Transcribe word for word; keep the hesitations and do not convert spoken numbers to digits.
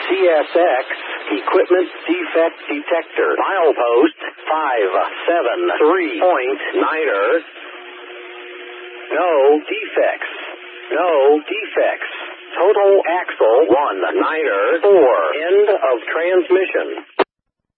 C S X Equipment Defect Detector. Milepost five seven three point niner. No defects. No defects. Total axle one niner four. End of transmission.